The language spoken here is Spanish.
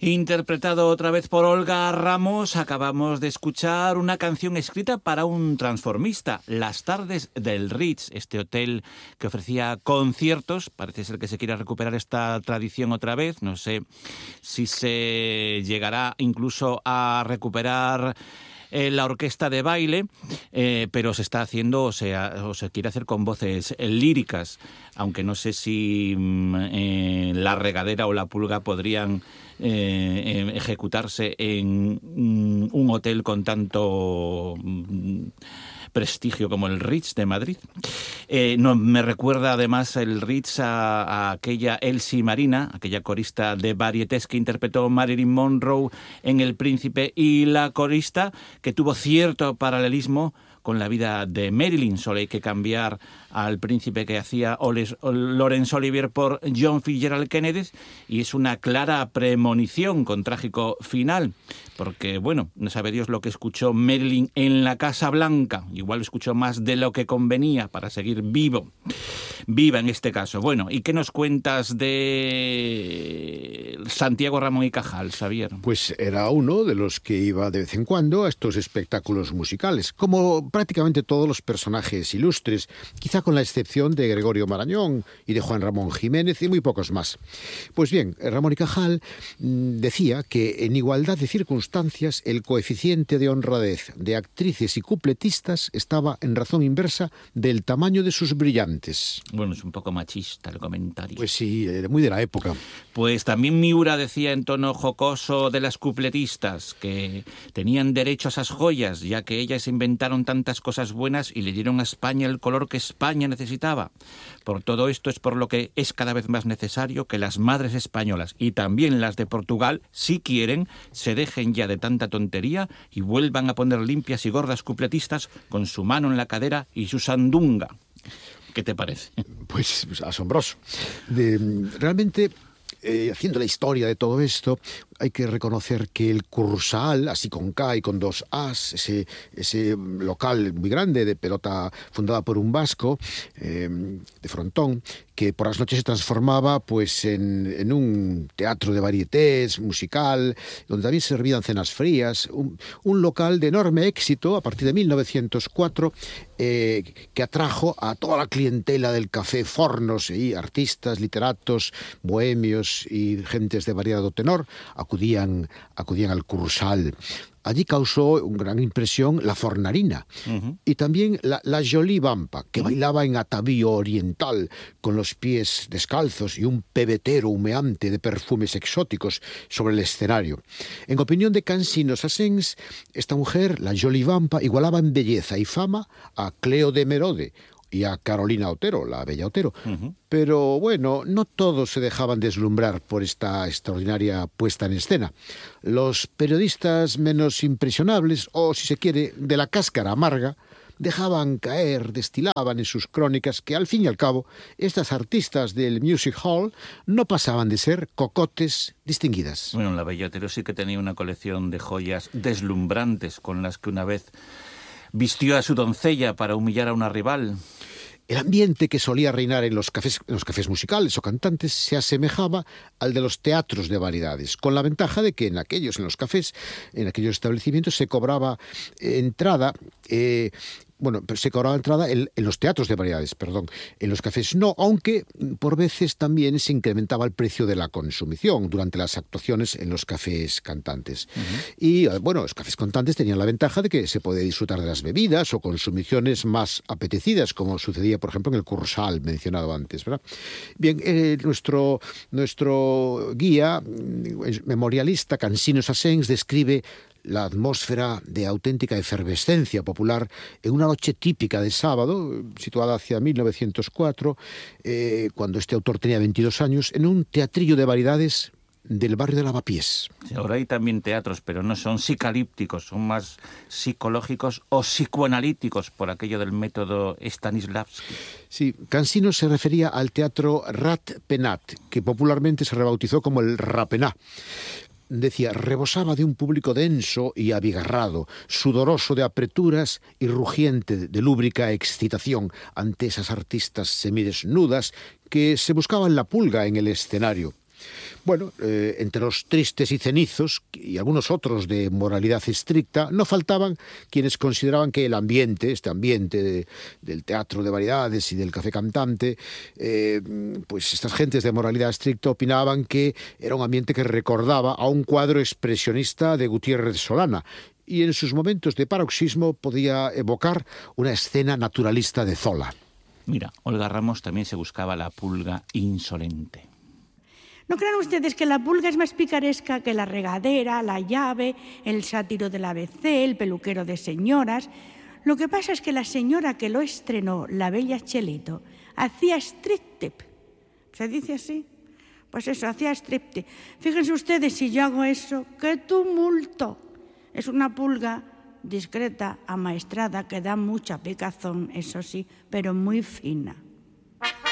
Interpretado otra vez por Olga Ramos, acabamos de escuchar una canción escrita para un transformista, Las tardes del Ritz, este hotel que ofrecía conciertos. Parece ser que se quiere recuperar esta tradición otra vez. No sé si se llegará incluso a recuperar la orquesta de baile, pero se está haciendo, o se quiere hacer con voces líricas, aunque no sé si la regadera o la pulga podrían ejecutarse en un hotel con tanto prestigio como el Ritz de Madrid. No, me recuerda además el Ritz a aquella Elsie Marina, aquella corista de varietés que interpretó Marilyn Monroe en El Príncipe, y la corista que tuvo cierto paralelismo con la vida de Marilyn. Solo hay que cambiar al príncipe que hacía Laurence Olivier por John Fitzgerald Kennedy, y es una clara premonición con trágico final, porque, bueno, no sabe Dios lo que escuchó Marilyn en la Casa Blanca. Igual escuchó más de lo que convenía para seguir viva en este caso. Bueno, ¿y qué nos cuentas de Santiago Ramón y Cajal, Xavier? Pues era uno de los que iba de vez en cuando a estos espectáculos musicales, como prácticamente todos los personajes ilustres, quizá con la excepción de Gregorio Marañón y de Juan Ramón Jiménez y muy pocos más. Pues bien, Ramón y Cajal decía que en igualdad de circunstancias el coeficiente de honradez de actrices y cupletistas estaba en razón inversa del tamaño de sus brillantes. Bueno, es un poco machista el comentario. Pues sí, era muy de la época. Pues también Miura decía en tono jocoso de las cupletistas que tenían derecho a esas joyas, ya que ellas inventaron tantas cosas buenas y le dieron a España el color que España necesitaba. Por todo esto es por lo que es cada vez más necesario que las madres españolas y también las de Portugal, si quieren, se dejen ya de tanta tontería y vuelvan a poner limpias y gordas cupletistas con su mano en la cadera y su sandunga. ¿Qué te parece? Pues asombroso. Realmente, haciendo la historia de todo esto, hay que reconocer que el Kursaal, así con K y con dos As, ese local muy grande de pelota fundada por un vasco, de frontón, que por las noches se transformaba pues en un teatro de varietés musical, donde también se servían cenas frías, un local de enorme éxito a partir de 1904, que atrajo a toda la clientela del café Fornos, y artistas, literatos, bohemios y gentes de variado tenor acudían al Kursaal. Allí causó una gran impresión la Fornarina, y también la Jolie Vampa, que bailaba en atavío oriental, con los pies descalzos y un pebetero humeante de perfumes exóticos sobre el escenario. En opinión de Cansinos Sassens, esta mujer, la Jolie Vampa, igualaba en belleza y fama a Cleo de Merode y a Carolina Otero, la bella Otero. Pero bueno, no todos se dejaban deslumbrar por esta extraordinaria puesta en escena. Los periodistas menos impresionables, o si se quiere, de la cáscara amarga, dejaban caer, destilaban en sus crónicas que, al fin y al cabo, estas artistas del Music Hall no pasaban de ser cocotes distinguidas. Bueno, la bella Otero sí que tenía una colección de joyas deslumbrantes con las que una vez vistió a su doncella para humillar a una rival. El ambiente que solía reinar en los cafés musicales o cantantes se asemejaba al de los teatros de variedades, con la ventaja de que en aquellos establecimientos se cobraba entrada. Se cobraba entrada en los teatros de variedades, en los cafés no, aunque por veces también se incrementaba el precio de la consumición durante las actuaciones en los cafés cantantes. Y los cafés cantantes tenían la ventaja de que se podía disfrutar de las bebidas o consumiciones más apetecidas, como sucedía, por ejemplo, en el Kursaal mencionado antes, ¿verdad? Bien, nuestro guía memorialista, Cansinos Sassens, describe la atmósfera de auténtica efervescencia popular en una noche típica de sábado, situada hacia 1904, cuando este autor tenía 22 años, en un teatrillo de variedades del barrio de Lavapiés. Sí, ahora hay también teatros, pero no son psicalípticos, son más psicológicos o psicoanalíticos, por aquello del método Stanislavski. Sí, Cansinos se refería al teatro Rat Penat, que popularmente se rebautizó como el Rapená. Decía, rebosaba de un público denso y abigarrado, sudoroso de apreturas y rugiente de lúbrica excitación ante esas artistas semidesnudas que se buscaban la pulga en el escenario. Bueno, entre los tristes y cenizos y algunos otros de moralidad estricta, no faltaban quienes consideraban que el ambiente, este ambiente del teatro de variedades y del café cantante, pues estas gentes de moralidad estricta opinaban que era un ambiente que recordaba a un cuadro expresionista de Gutiérrez Solana, y en sus momentos de paroxismo podía evocar una escena naturalista de Zola. Mira, Olga Ramos también se buscaba la pulga insolente. ¿No crean ustedes que la pulga es más picaresca que la regadera, la llave, el sátiro del ABC, el peluquero de señoras? Lo que pasa es que la señora que lo estrenó, la bella Chelito, hacía striptease. ¿Se dice así? Pues eso, hacía striptease. Fíjense ustedes, si yo hago eso, ¡qué tumulto! Es una pulga discreta, amaestrada, que da mucha picazón, eso sí, pero muy fina.